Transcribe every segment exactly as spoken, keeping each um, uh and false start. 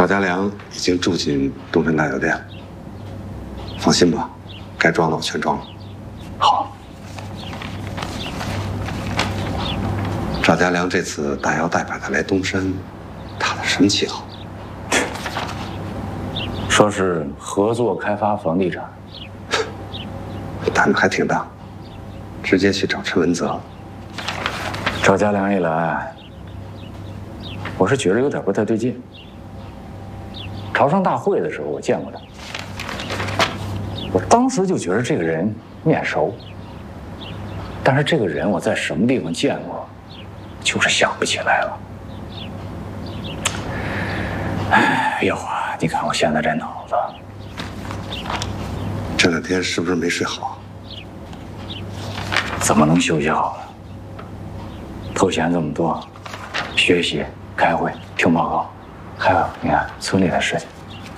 赵家良已经住进东山大酒店，放心吧，该装的我全装了。 好。 赵家良这次大摇大摆的来东山，他的什么旗号？ 说是合作开发房地产， 胆子还挺大，直接去找陈文泽。 赵家良一来，我是觉得有点不太对劲。潮商大会的时候我见过他，我当时就觉得这个人面熟，但是这个人我在什么地方见过，就是想不起来了。哎，月华，你看我现在这脑子， 这两天是不是没睡好？ 怎么能休息好呢？头衔这么多，学习、开会、听报告，还有你看村里的事情。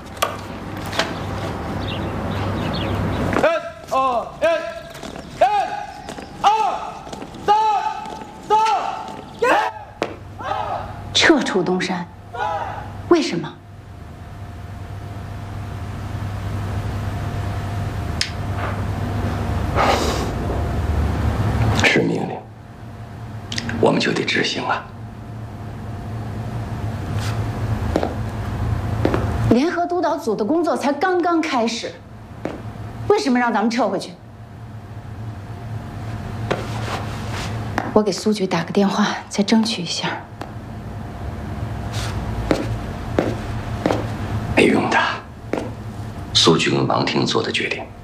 一、二、一、一、二、三、四、一、二。 撤出东山，为什么？ 是命令，我们就得执行了。 联合督导组的工作才刚刚开始，为什么让咱们撤回去？我给苏局打个电话，再争取一下。 没用的，苏局跟王婷做的决定。